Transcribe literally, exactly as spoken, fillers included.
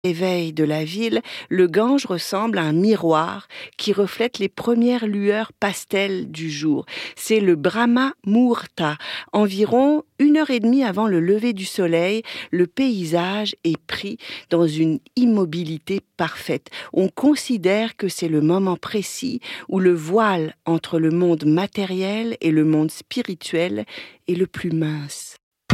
Éveil de la ville, le Gange ressemble à un miroir qui reflète les premières lueurs pastel du jour. C'est le Brahma Muhurta. Environ une heure et demie avant le lever du soleil, le paysage est pris dans une immobilité parfaite. On considère que c'est le moment précis où le voile entre le monde matériel et le monde spirituel est le plus mince.